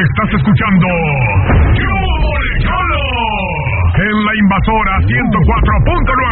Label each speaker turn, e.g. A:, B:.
A: Estás escuchando ¡Yo, Cholo! En la Invasora 104.9.